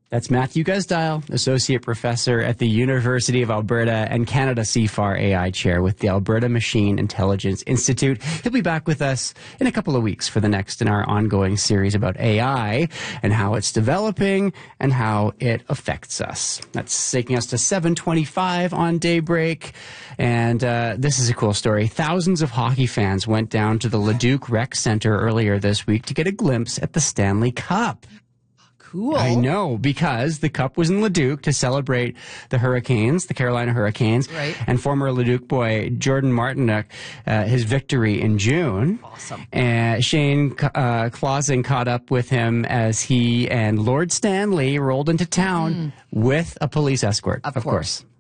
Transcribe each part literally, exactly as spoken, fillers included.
That's Matthew Gusdile, Associate Professor at the University of Alberta and Canada C F A R A I Chair with the Alberta Machine Intelligence Institute. He'll be back with us in a couple of weeks for the next in our ongoing series about A I and how it's developing and how it affects us. That's taking us to seven twenty-five on Daybreak. And uh, this is a cool story. Thousands of hockey fans went down to the Leduc Rec Center earlier this week to get a glimpse at the Stanley Cup. Cool. I know, because the Cup was in Leduc to celebrate the Hurricanes, the Carolina Hurricanes, right. and former Leduc boy Jordan Martinook, uh, his victory in June. Awesome. And Shane uh, Clausen caught up with him as he and Lord Stanley rolled into town mm. with a police escort, of, of course. course.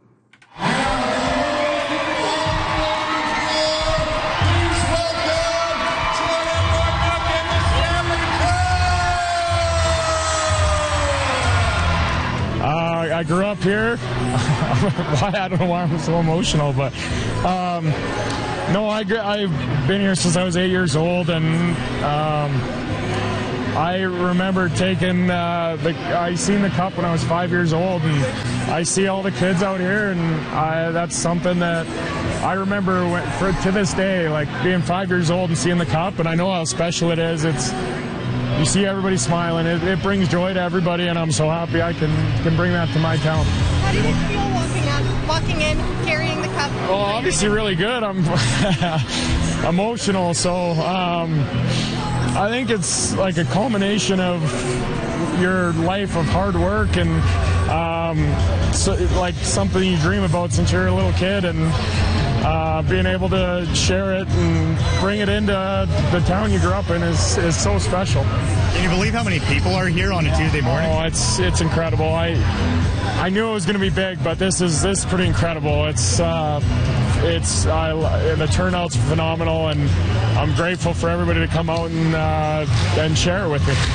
I grew up here. I don't know why I'm so emotional, but um, no, I, I've been here since I was eight years old, and um, I remember taking uh, the. I seen the Cup when I was five years old, and I see all the kids out here, and I, that's something that I remember when, for to this day, like being five years old and seeing the Cup, and I know how special it is. It's You see everybody smiling. It, it brings joy to everybody, and I'm so happy I can can bring that to my town. How did it feel walking out, walking in, carrying the cup? Well, obviously really good. I'm emotional, so um, I think it's like a culmination of your life of hard work and um, so, like something you dream about since you're a little kid, and Uh, being able to share it and bring it into the town you grew up in is, is so special. Can you believe how many people are here on a Tuesday morning? Oh, it's it's incredible. I I knew it was going to be big, but this is this is pretty incredible. It's uh, it's I, the turnout's phenomenal, and I'm grateful for everybody to come out and uh, and share it with me.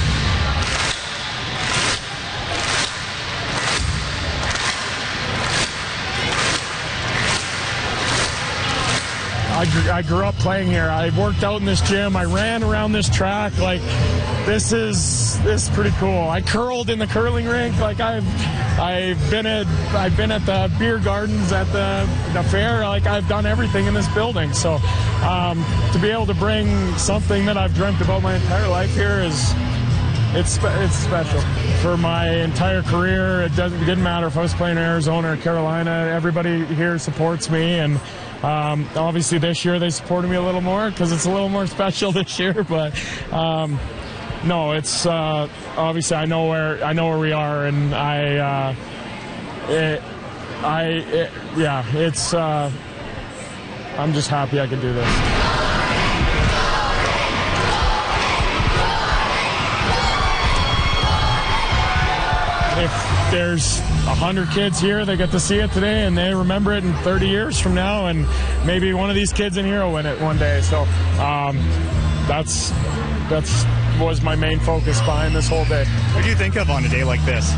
I, I grew up playing here. I worked out in this gym. I ran around this track. Like, this is this is pretty cool. I curled in the curling rink. Like, I've I've been at I've been at the beer gardens at the the fair. Like, I've done everything in this building. So um, to be able to bring something that I've dreamt about my entire life here is it's it's special. For my entire career, it doesn't it didn't matter if I was playing in Arizona or Carolina. Everybody here supports me, and Um, obviously this year they supported me a little more because it's a little more special this year, but um, no, it's uh, obviously I know where I know where we are, and I, uh, it, I, it, yeah, it's. Uh, I'm just happy I can do this. If there's a hundred kids here that get to see it today and they remember it in thirty years from now, and maybe one of these kids in here will win it one day. So um, that's that's was my main focus behind this whole day. What do you think of on a day like this?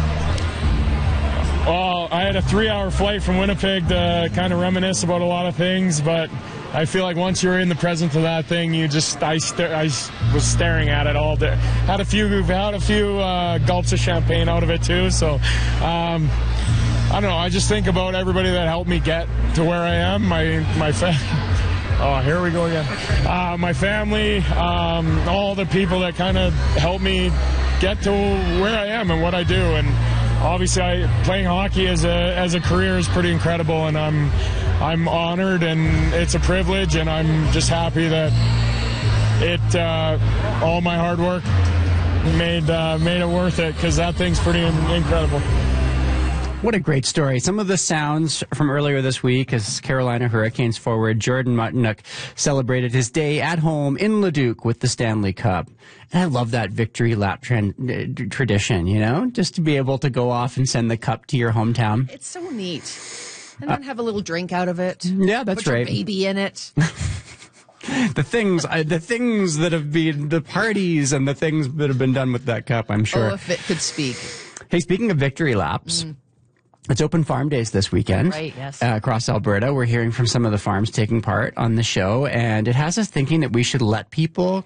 Well, I had a three-hour flight from Winnipeg to kind of reminisce about a lot of things, but I feel like once you're in the presence of that thing, you just I, st- I was staring at it all day. Had a few had a few uh, gulps of champagne out of it too. So um, I don't know. I just think about everybody that helped me get to where I am. My my family. Oh, here we go again. Uh, my family, um, all the people that kind of helped me get to where I am and what I do, and obviously, I, playing hockey as a as a career is pretty incredible, and I'm I'm honored, and it's a privilege, and I'm just happy that it uh, all my hard work made uh, made it worth it, because that thing's pretty incredible. What a great story. Some of the sounds from earlier this week as Carolina Hurricanes forward Jordan Martinook celebrated his day at home in Leduc with the Stanley Cup. And I love that victory lap tra- tradition, you know, just to be able to go off and send the cup to your hometown. It's so neat. And then uh, have a little drink out of it. Yeah, that's Put right. Put your baby in it. The things, I, the things that have been, the parties and the things that have been done with that cup, I'm sure. Oh, if it could speak. Hey, speaking of victory laps, mm. it's Open Farm Days this weekend. Right, yes. Uh, across Alberta. We're hearing from some of the farms taking part on the show, and it has us thinking that we should let people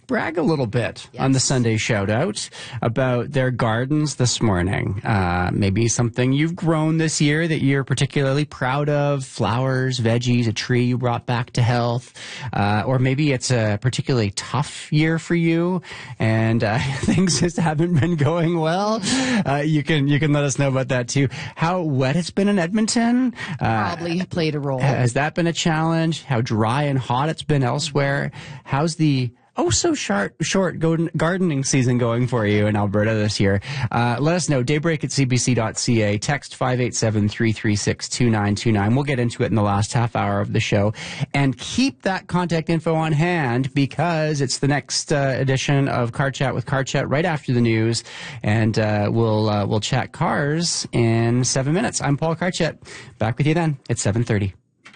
brag a little bit yes. on the Sunday shout out about their gardens this morning. Uh, maybe something you've grown this year that you're particularly proud of, flowers, veggies, a tree you brought back to health, uh, or maybe it's a particularly tough year for you and uh, things just haven't been going well. Uh, you can you can let us know about that too. How wet it's been in Edmonton. Uh, Probably played a role. Has that been a challenge? How dry and hot it's been elsewhere? How's the oh so short, short gardening season going for you in Alberta this year? Uh, let us know. Daybreak at c b c dot c a. Text five eight seven, three three six, two nine two nine. We'll get into it in the last half hour of the show. And keep that contact info on hand because it's the next uh, edition of Car Chat with Car Chat right after the news. And uh, we'll uh, we'll chat cars in seven minutes. I'm Paul Carchet. Back with you then at seven thirty.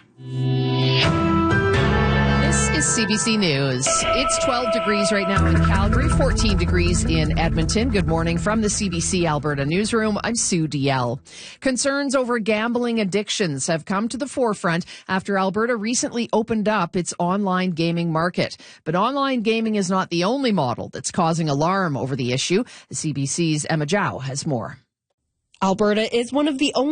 This is C B C News. It's twelve degrees right now in Calgary, fourteen degrees in Edmonton. Good morning from the C B C Alberta newsroom. I'm Sue D L. Concerns over gambling addictions have come to the forefront after Alberta recently opened up its online gaming market. But online gaming is not the only model that's causing alarm over the issue. The C B C's Emma Zhao has more. Alberta is one of the only